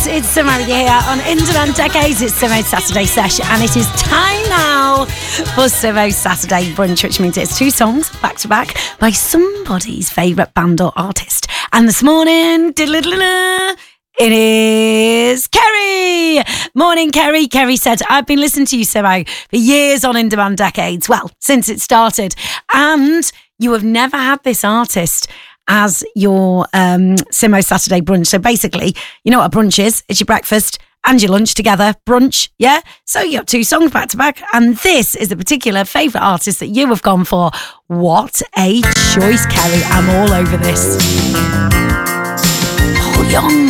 It's Simo here on Independent Decades. It's Simo's Saturday session, and it is time now for Simo's Saturday brunch, which means it's 2 songs back to back by somebody's favourite band or artist. And this morning, it is Kerry. Morning, Kerry. Kerry said, I've been listening to you, Simo, for years on Independent Decades. Well, since it started. And you have never had this artist as your Simo Saturday brunch. So basically, you know what a brunch is? It's your breakfast and your lunch together. Brunch, yeah? So you got 2 songs back to back. And this is the particular favourite artist that you have gone for. What a choice, Kerry. I'm all over this. Paul Young.